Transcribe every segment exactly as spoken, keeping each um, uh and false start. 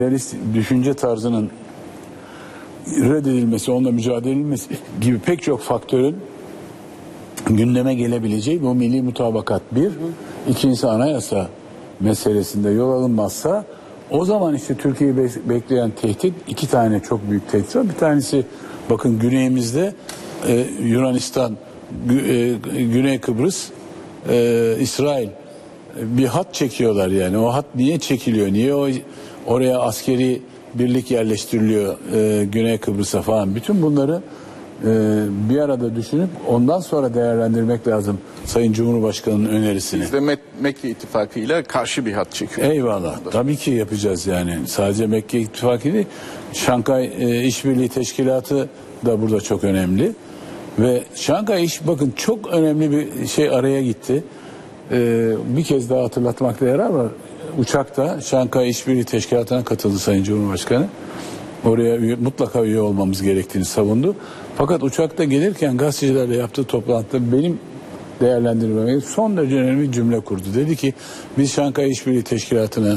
realist düşünce tarzının reddedilmesi, onunla mücadele edilmesi gibi pek çok faktörün gündeme gelebileceği bu milli mutabakat bir, ikincisi anayasa meselesinde yol alınmazsa o zaman işte Türkiye'yi bekleyen tehdit, iki tane çok büyük tehdit var. Bir tanesi bakın güneyimizde e, Yunanistan, e, Güney Kıbrıs, e, İsrail bir hat çekiyorlar yani. O hat niye çekiliyor? Niye o oraya askeri birlik yerleştiriliyor e, Güney Kıbrıs'a falan? Bütün bunları e, bir arada düşünüp ondan sonra değerlendirmek lazım Sayın Cumhurbaşkanı'nın önerisini. Biz de Mek Mekke İttifakı'yla karşı bir hat çekiyoruz. Eyvallah. Tabii ki yapacağız yani. Sadece Mekke İttifakı değil. Şanghay e, İşbirliği Teşkilatı da burada çok önemli. Ve Şanghay İş bakın çok önemli bir şey araya gitti. Ee, bir kez daha hatırlatmakta yarar var. Uçakta Şanghay İşbirliği Teşkilatı'na katıldı Sayın Cumhurbaşkanı. Oraya üye, mutlaka üye olmamız gerektiğini savundu. Fakat uçakta gelirken gazetecilerle yaptığı toplantıda benim değerlendirmeme son derece önemli bir cümle kurdu. Dedi ki biz Şanghay İşbirliği Teşkilatı'na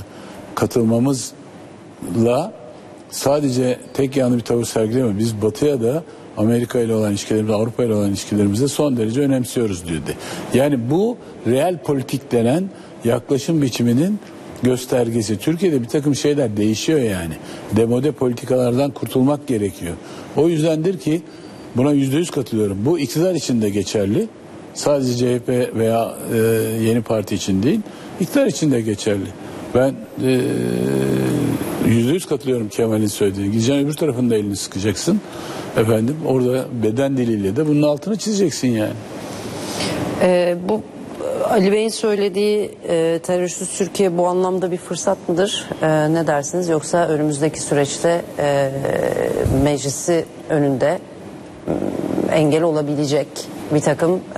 katılmamızla sadece tek yanlı bir tavır sergilemiyoruz. Biz Batı'ya da Amerika ile olan ilişkilerimizi, Avrupa ile olan ilişkilerimizi diye önemsiyoruz önemsiyoruz diyordu. Yani bu real politik denen yaklaşım biçiminin göstergesi. Türkiye'de bir takım şeyler değişiyor yani. Demode politikalardan kurtulmak gerekiyor. O yüzdendir ki buna yüzde yüz katılıyorum. Bu iktidar için de geçerli. Sadece C H P veya e, yeni parti için değil, iktidar için de geçerli. Ben yüzde yüz katılıyorum Kemal'in söylediğine. Gideceksin öbür tarafında elini sıkacaksın. Efendim orada beden diliyle de bunun altını çizeceksin yani. Ee, bu Ali Bey'in söylediği e, terörsüz Türkiye bu anlamda bir fırsat mıdır? E, ne dersiniz? Yoksa önümüzdeki süreçte e, meclisi önünde e, engel olabilecek bir takım e,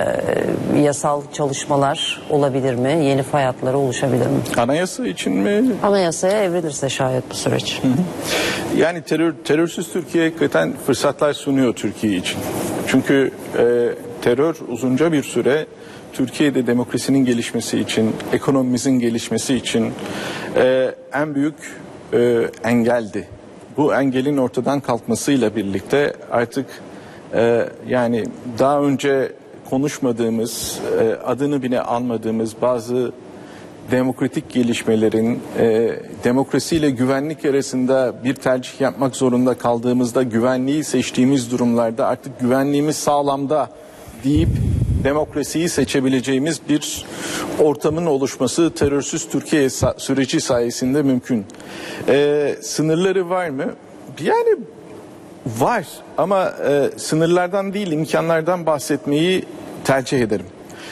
yasal çalışmalar olabilir mi? Yeni fay hatları oluşabilir mi? Anayasa için mi? Anayasaya evrilirse şayet bu süreç. Hı hı. Yani terör, terörsüz Türkiye hakikaten fırsatlar sunuyor Türkiye için. Çünkü e, terör uzunca bir süre Türkiye'de demokrasinin gelişmesi için, ekonomimizin gelişmesi için e, en büyük e, engeldi. Bu engelin ortadan kalkmasıyla birlikte artık e, yani daha önce konuşmadığımız, e, adını bile almadığımız bazı demokratik gelişmelerin, e, demokrasiyle güvenlik arasında bir tercih yapmak zorunda kaldığımızda, güvenliği seçtiğimiz durumlarda artık güvenliğimiz sağlamda deyip demokrasiyi seçebileceğimiz bir ortamın oluşması terörsüz Türkiye süreci sayesinde mümkün. E, sınırları var mı? Yani var ama e, sınırlardan değil, imkanlardan bahsetmeyi tercih ederim.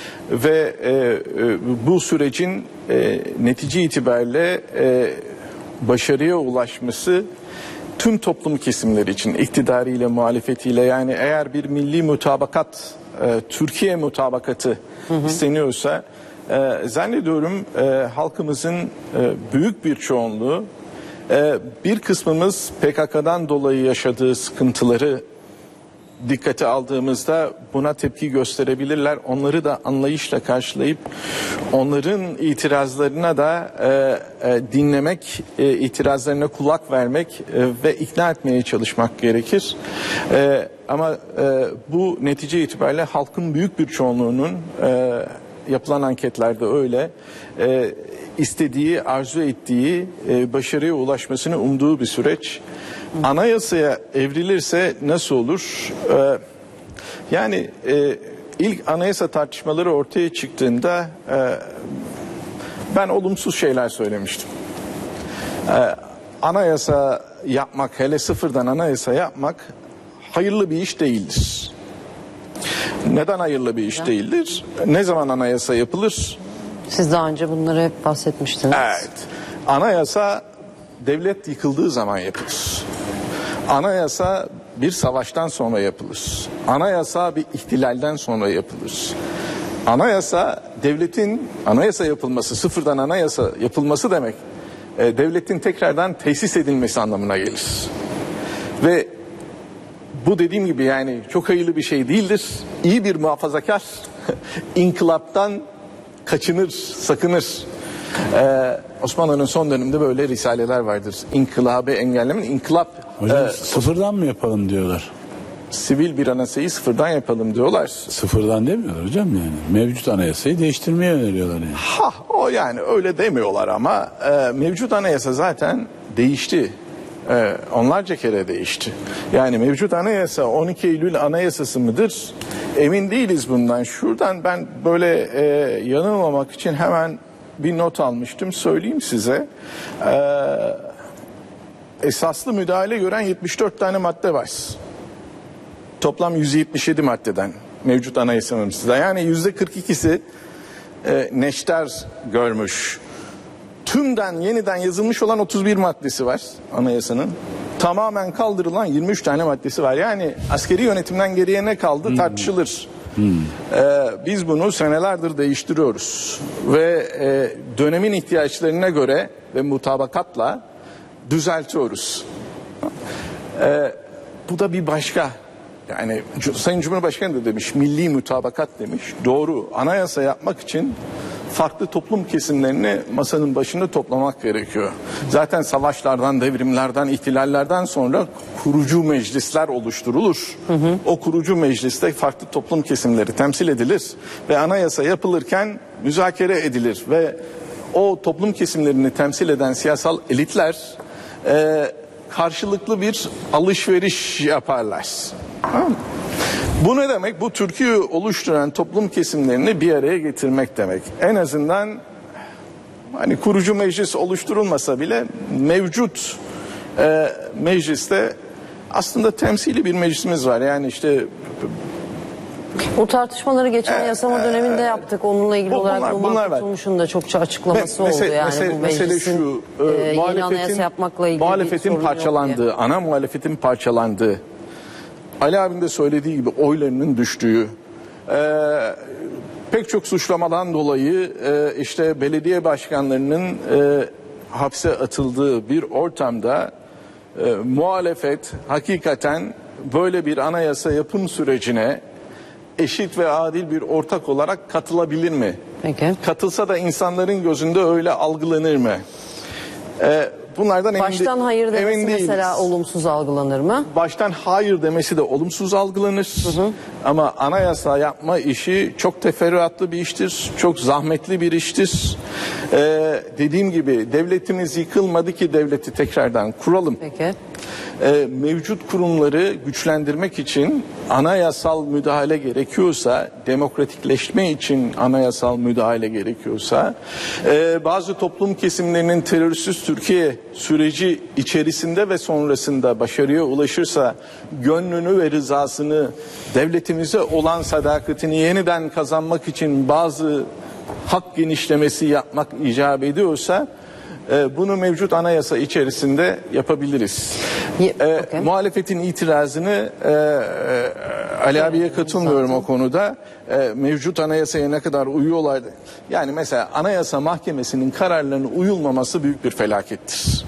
Ve e, e, bu sürecin e, netice itibariyle e, başarıya ulaşması tüm toplum kesimleri için, iktidarıyla, muhalefetiyle, yani eğer bir milli mutabakat, e, Türkiye mutabakatı hı hı. isteniyorsa e, zannediyorum e, halkımızın e, büyük bir çoğunluğu, e, bir kısmımız P K K'dan dolayı yaşadığı sıkıntıları dikkate aldığımızda buna tepki gösterebilirler. Onları da anlayışla karşılayıp onların itirazlarına da e, e, dinlemek, e, itirazlarına kulak vermek e, ve ikna etmeye çalışmak gerekir. E, ama e, bu netice itibariyle halkın büyük bir çoğunluğunun e, yapılan anketlerde öyle e, istediği, arzu ettiği, e, başarıya ulaşmasını umduğu bir süreç. Anayasaya evrilirse nasıl olur? Ee, yani e, ilk anayasa tartışmaları ortaya çıktığında e, ben olumsuz şeyler söylemiştim. Ee, anayasa yapmak, hele sıfırdan anayasa yapmak hayırlı bir iş değildir. Neden hayırlı bir iş değildir? Ne zaman anayasa yapılır? Siz daha önce bunları hep bahsetmiştiniz. Evet. Anayasa devlet yıkıldığı zaman yapılır. Anayasa bir savaştan sonra yapılır. Anayasa bir ihtilalden sonra yapılır. Anayasa devletin anayasa yapılması, sıfırdan anayasa yapılması demek e, devletin tekrardan tesis edilmesi anlamına gelir. Ve bu dediğim gibi yani çok hayırlı bir şey değildir. İyi bir muhafazakar inkılaptan kaçınır, sakınır. Ee, Osmanlı'nın son döneminde böyle risaleler vardır. İnkılabı engelleme, inkılap Hocam e, sıfırdan mı yapalım diyorlar. sivil bir anayasayı sıfırdan yapalım diyorlar. Sıfırdan demiyorlar hocam yani. Mevcut anayasayı değiştirmeye öneriyorlar yani. Ha, o yani öyle demiyorlar ama e, mevcut anayasa zaten değişti. E, onlarca kere değişti. Yani mevcut anayasa on iki Eylül anayasası mıdır? Emin değiliz bundan. Şuradan ben böyle e, yanılmamak için hemen bir not almıştım. Söyleyeyim size. E, esaslı müdahale gören yetmiş dört tane madde var. Toplam yüz yetmiş yedi maddeden mevcut anayasamızda. Yani yüzde kırk ikisi e, neşter görmüş. Tümden yeniden yazılmış olan otuz bir maddesi var anayasanın. Tamamen kaldırılan yirmi üç tane maddesi var. Yani askeri yönetimden geriye ne kaldı hmm. tartışılır. Hmm. Ee, biz bunu senelerdir değiştiriyoruz. Ve e, dönemin ihtiyaçlarına göre ve mutabakatla düzeltiyoruz. Ee, bu da bir başka. Yani Sayın Cumhurbaşkanı da demiş, milli mutabakat demiş. Doğru, anayasa yapmak için farklı toplum kesimlerini masanın başında toplamak gerekiyor. Zaten savaşlardan, devrimlerden, ihtilallerden sonra kurucu meclisler oluşturulur. Hı hı. O kurucu mecliste farklı toplum kesimleri temsil edilir ve anayasa yapılırken müzakere edilir ve o toplum kesimlerini temsil eden siyasal elitler e, karşılıklı bir alışveriş yaparlar. Tamam mı? Bu ne demek? Bu Türkiye'yi oluşturan toplum kesimlerini bir araya getirmek demek. En azından hani kurucu meclis oluşturulmasa bile mevcut e, mecliste aslında temsili bir meclisimiz var. Yani işte o tartışmaları geçen e, yasama e, döneminde yaptık. Onunla ilgili bu, olarak bunlar, Numan Kurtulmuş'un da çokça açıklaması Me, mesele, oldu. Yani mesele, bu meclisin şu, e, e, yeni anayasa yapmakla ilgili muhalefetin parçalandığı, ana muhalefetin parçalandığı, Ali abinin de söylediği gibi oylarının düştüğü, e, pek çok suçlamadan dolayı e, işte belediye başkanlarının e, hapse atıldığı bir ortamda e, muhalefet hakikaten böyle bir anayasa yapım sürecine eşit ve adil bir ortak olarak katılabilir mi? Peki. Katılsa da insanların gözünde öyle algılanır mı? E, Bunlardan Baştan emin de, hayır demesi emin mesela olumsuz algılanır mı? Baştan hayır demesi de olumsuz algılanır. Hı hı. Ama anayasa yapma işi çok teferruatlı bir iştir. Çok zahmetli bir iştir. Ee, dediğim gibi devletimiz yıkılmadı ki devleti tekrardan kuralım. Peki. Ee, mevcut kurumları güçlendirmek için anayasal müdahale gerekiyorsa, demokratikleşme için anayasal müdahale gerekiyorsa, e, bazı toplum kesimlerinin terörsüz Türkiye süreci içerisinde ve sonrasında başarıya ulaşırsa, gönlünü ve rızasını, devletimize olan sadakatini yeniden kazanmak için bazı hak genişlemesi yapmak icap ediyorsa, e, bunu mevcut anayasa içerisinde yapabiliriz. Ye, e, okay. Muhalefetin itirazını e, e, Ali abiye katılmıyorum zaten o konuda. E, mevcut anayasaya ne kadar uyuyorlar. Yani mesela Anayasa Mahkemesi'nin kararlarının uyulmaması büyük bir felakettir.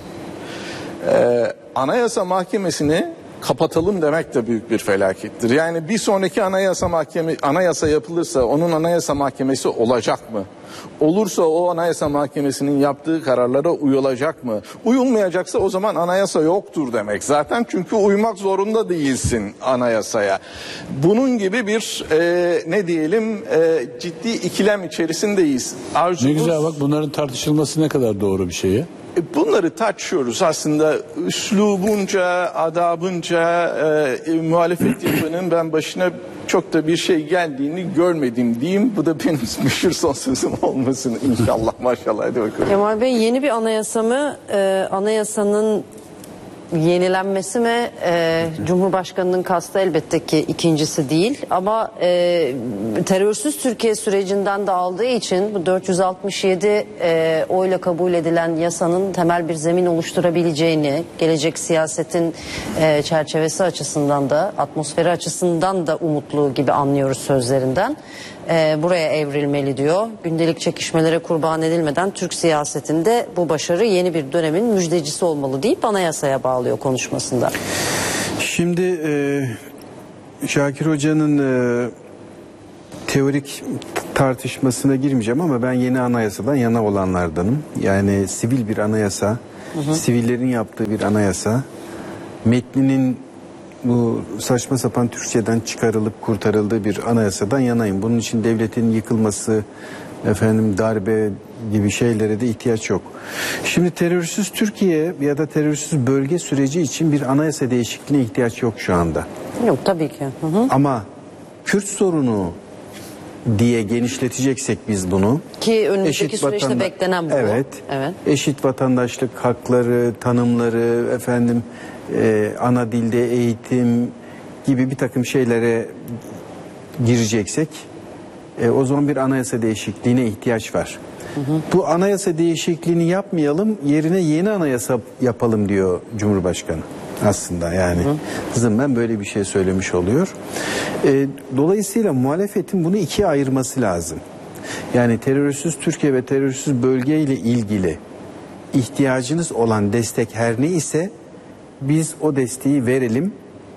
E, Anayasa Mahkemesi'ni kapatalım demek de büyük bir felakettir. Yani bir sonraki anayasa mahkeme anayasa yapılırsa onun anayasa mahkemesi olacak mı? Olursa o anayasa mahkemesinin yaptığı kararlara uyulacak mı? Uyulmayacaksa o zaman anayasa yoktur demek. Zaten çünkü uymak zorunda değilsin anayasaya. Bunun gibi bir e, ne diyelim e, ciddi ikilem içerisindeyiz. Arzumuz... Ne güzel bak, bunların tartışılması ne kadar doğru bir şey ya. Bunları tartışıyoruz aslında, üslubunca, adabınca e, muhalefet yapının ben başına çok da bir şey geldiğini görmedim diyeyim. Bu da benim meşhur son sözüm olmasın inşallah, maşallah. Hadi bakalım. Kemal Bey, yeni bir anayasa mı? Ee, anayasanın yenilenmesi mi? Ee, Cumhurbaşkanının kastı elbette ki ikincisi değil. Ama e, terörsüz Türkiye sürecinden de aldığı için bu dört yüz altmış yedi e, oyla kabul edilen yasanın temel bir zemin oluşturabileceğini, gelecek siyasetin e, çerçevesi açısından da, atmosferi açısından da umutlu gibi anlıyoruz sözlerinden. E, buraya evrilmeli diyor. Gündelik çekişmelere kurban edilmeden Türk siyasetinde bu başarı yeni bir dönemin müjdecisi olmalı deyip anayasaya bağlıyor konuşmasında. Şimdi e, Şakir Hoca'nın e, teorik tartışmasına girmeyeceğim ama ben yeni anayasadan yana olanlardanım. Yani sivil bir anayasa, hı hı. sivillerin yaptığı bir anayasa, metninin bu saçma sapan Türkçeden çıkarılıp kurtarıldığı bir anayasadan yanayım. Bunun için devletin yıkılması, efendim darbe gibi şeylere de ihtiyaç yok. Şimdi terörsüz Türkiye ya da terörsüz bölge süreci için bir anayasa değişikliğine ihtiyaç yok şu anda. Yok tabii ki. Hı hı. Ama Kürt sorunu diye genişleteceksek biz bunu. Ki önümüzdeki eşit süreçte vatanda- beklenen bu. Evet. Evet. Eşit vatandaşlık hakları, tanımları, efendim e, ana dilde eğitim gibi bir takım şeylere gireceksek e, o zaman bir anayasa değişikliğine ihtiyaç var. Hı hı. Bu anayasa değişikliğini yapmayalım, yerine yeni anayasa yapalım diyor Cumhurbaşkanı. Aslında yani hı hı. zımmen böyle bir şey söylemiş oluyor. E, dolayısıyla muhalefetin bunu ikiye ayırması lazım. Yani terörsüz Türkiye ve terörsüz bölge ile ilgili ihtiyacınız olan destek her ne ise biz o desteği verelim.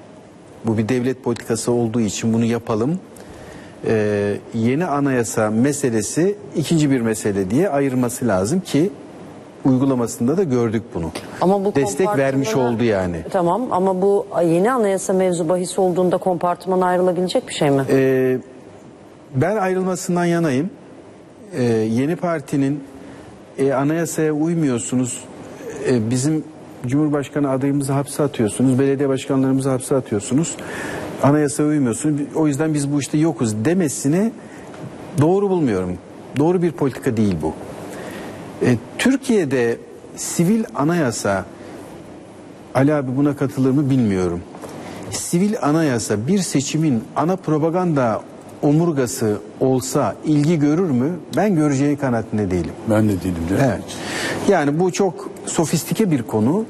Bu bir devlet politikası olduğu için bunu yapalım. Ee, yeni anayasa meselesi ikinci bir mesele diye ayırması lazım ki uygulamasında da gördük bunu. Ama bu destek vermiş oldu yani. Tamam ama bu yeni anayasa mevzu bahis olduğunda kompartıman ayrılabilecek bir şey mi? Ee, ben ayrılmasından yanayım. Ee, yeni partinin e, anayasaya uymuyorsunuz, e, bizim Cumhurbaşkanı adayımızı hapse atıyorsunuz, belediye başkanlarımızı hapse atıyorsunuz, anayasaya uymuyorsunuz, o yüzden biz bu işte yokuz demesini doğru bulmuyorum. Doğru bir politika değil bu. E, Türkiye'de sivil anayasa, Ali abi buna katılır mı bilmiyorum. Sivil anayasa bir seçimin ana propaganda omurgası olsa ilgi görür mü? Ben göreceği kanaatinde değilim. Ben de değilim. Evet. Yani bu çok sofistike bir konu.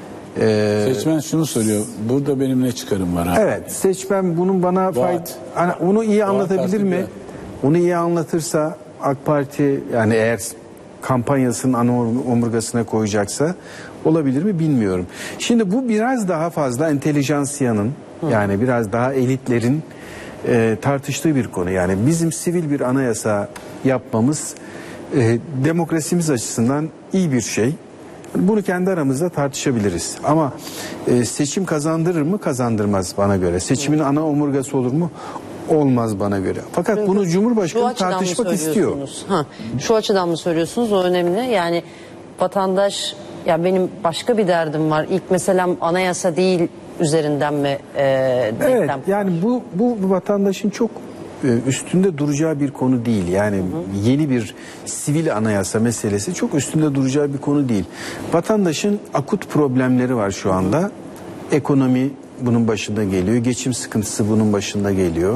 Ee, Seçmen şunu soruyor. Burada benim ne çıkarım var? Abi? Evet. Seçmen bunun bana fayda... Hani onu iyi anlatabilir mi? Diyor. Onu iyi anlatırsa AK Parti yani eğer kampanyasının ana omurgasına koyacaksa olabilir mi bilmiyorum. Şimdi bu biraz daha fazla entelijansiyanın Hı. yani biraz daha elitlerin e, tartıştığı bir konu. Yani bizim sivil bir anayasa yapmamız e, demokrasimiz açısından iyi bir şey. Bunu kendi aramızda tartışabiliriz. Ama e, seçim kazandırır mı? Kazandırmaz bana göre. Seçimin ana omurgası olur mu? Olmaz bana göre. Fakat Çünkü bunu Cumhurbaşkanı tartışmak istiyor. Ha, şu açıdan mı söylüyorsunuz? O önemli. Yani vatandaş ya benim başka bir derdim var. İlk meselem anayasa değil üzerinden mi? E, evet. Yani bu bu vatandaşın çok üstünde duracağı bir konu değil. Yani hı hı. yeni bir sivil anayasa meselesi çok üstünde duracağı bir konu değil. Vatandaşın akut problemleri var şu anda. Ekonomi bunun başında geliyor. Geçim sıkıntısı bunun başında geliyor.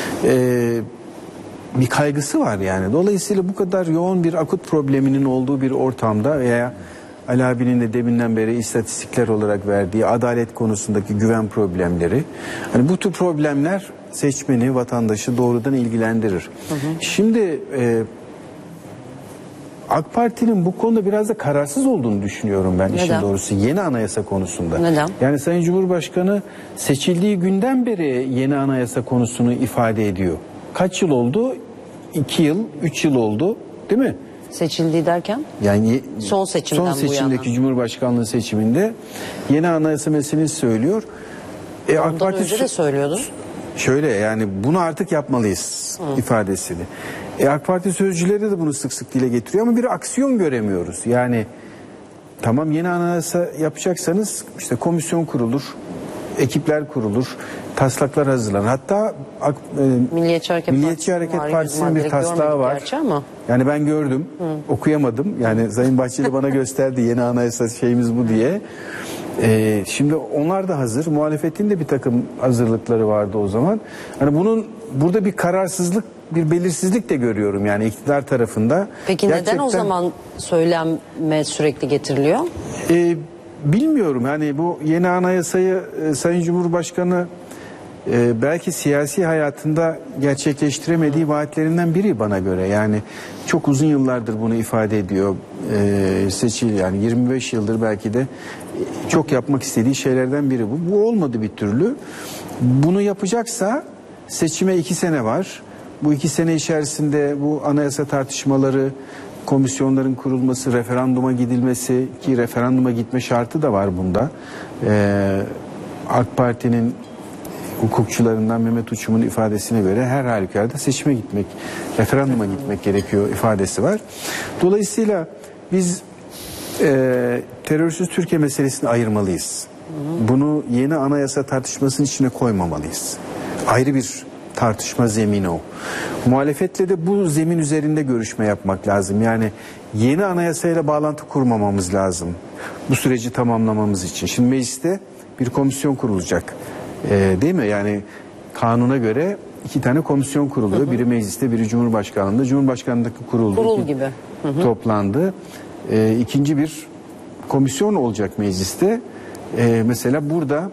Ee, bir kaygısı var yani. Dolayısıyla bu kadar yoğun bir akut probleminin olduğu bir ortamda veya Ali abinin de deminden beri istatistikler olarak verdiği adalet konusundaki güven problemleri. Hani bu tür problemler seçmeni, vatandaşı doğrudan ilgilendirir. Hı hı. Şimdi e, AK Parti'nin bu konuda biraz da kararsız olduğunu düşünüyorum ben. Neden? İşin doğrusu yeni anayasa konusunda. Neden? Yani Sayın Cumhurbaşkanı seçildiği günden beri yeni anayasa konusunu ifade ediyor. Kaç yıl oldu? İki yıl, üç yıl oldu, değil mi? Seçildiği derken? Yani son seçimden son seçimdeki bu yana. Cumhurbaşkanlığı seçiminde yeni anayasa meselesini söylüyor. E, Ondan AK Parti önce de söylüyordu. Şöyle yani bunu artık yapmalıyız Hı. ifadesini. E, AK Parti sözcüleri de bunu sık sık dile getiriyor ama bir aksiyon göremiyoruz. Yani tamam yeni anayasa yapacaksanız işte komisyon kurulur, ekipler kurulur, taslaklar hazırlanır. Hatta e, Milliyetçi Hareket, Milliyetçi Hareket Partisi'nin bir taslağı var. Ama. Yani ben gördüm, Hı. okuyamadım. Yani Sayın Bahçeli bana gösterdi yeni anayasa şeyimiz bu diye. Ee, şimdi onlar da hazır. Muhalefetin de bir takım hazırlıkları vardı o zaman. Hani bunun burada bir kararsızlık, bir belirsizlik de görüyorum yani iktidar tarafında. Peki Gerçekten, neden o zaman söyleme sürekli getiriliyor? E, bilmiyorum. Yani bu yeni anayasayı e, Sayın Cumhurbaşkanı e, belki siyasi hayatında gerçekleştiremediği vaatlerinden biri bana göre. Yani çok uzun yıllardır bunu ifade ediyor. E, seçil yani yirmi beş yıldır belki de çok yapmak istediği şeylerden biri bu. Bu olmadı bir türlü. Bunu yapacaksa seçime iki sene var. bu iki sene içerisinde bu anayasa tartışmaları, komisyonların kurulması, referanduma gidilmesi, ki referanduma gitme şartı da var bunda. Ee, AK Parti'nin hukukçularından Mehmet Uçum'un ifadesine göre her halükarda seçime gitmek, referanduma gitmek gerekiyor ifadesi var. Dolayısıyla biz e, terörsüz Türkiye meselesini ayırmalıyız. Bunu yeni anayasa tartışmasının içine koymamalıyız. Ayrı bir tartışma zemini o. Muhalefetle de bu zemin üzerinde görüşme yapmak lazım. Yani yeni anayasayla bağlantı kurmamamız lazım. Bu süreci tamamlamamız için. Şimdi mecliste bir komisyon kurulacak. Ee, değil mi? Yani kanuna göre iki tane komisyon kuruluyor. Hı hı. Biri mecliste, biri Cumhurbaşkanlığında. Cumhurbaşkanlığındaki kuruldu. Kurul gibi. Hı hı. Toplandı. Ee, ikinci bir komisyon olacak mecliste. Ee, mesela burada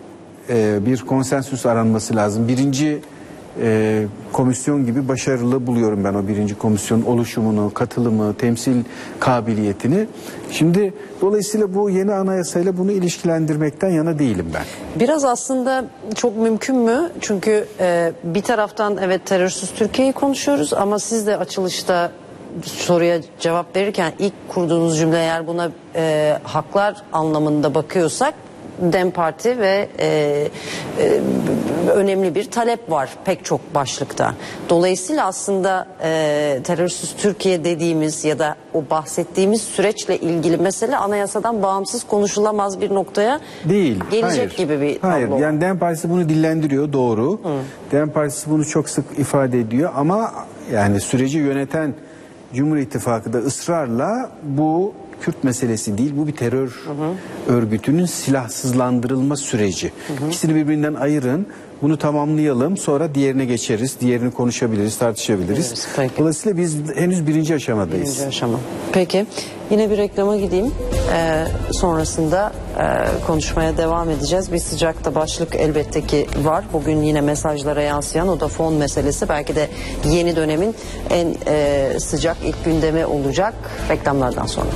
e, bir konsensüs aranması lazım. Birinci e, komisyon gibi başarılı buluyorum ben o birinci komisyonun oluşumunu, katılımı, temsil kabiliyetini. Şimdi dolayısıyla bu yeni anayasayla bunu ilişkilendirmekten yana değilim ben. Biraz aslında çok mümkün mü? Çünkü e, bir taraftan evet terörsüz Türkiye'yi konuşuyoruz ama siz de açılışta soruya cevap verirken ilk kurduğunuz cümle, eğer buna e, haklar anlamında bakıyorsak DEM Parti ve e, e, önemli bir talep var pek çok başlıkta. Dolayısıyla aslında e, terörsüz Türkiye dediğimiz ya da o bahsettiğimiz süreçle ilgili mesele anayasadan bağımsız konuşulamaz bir noktaya değil, gelecek hayır. gibi bir tablo. Hayır, yani DEM Partisi bunu dillendiriyor, doğru. Hı. DEM Partisi bunu çok sık ifade ediyor ama yani süreci yöneten Cumhur İttifakı da ısrarla bu Kürt meselesi değil, bu bir terör hı hı. örgütünün silahsızlandırılma süreci. Hı hı. İkisini birbirinden ayırın, bunu tamamlayalım, sonra diğerine geçeriz, diğerini konuşabiliriz, tartışabiliriz. Peki. Dolayısıyla biz henüz birinci aşamadayız. Birinci aşama. Peki, yine bir reklama gideyim. Ee, sonrasında e, konuşmaya devam edeceğiz. Bir sıcakta başlık elbette ki var. Bugün yine mesajlara yansıyan, o da fon meselesi. Belki de yeni dönemin en e, sıcak ilk gündemi olacak. Reklamlardan sonra.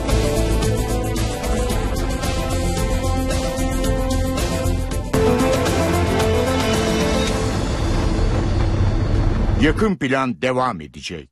Yakın Plan devam edecek.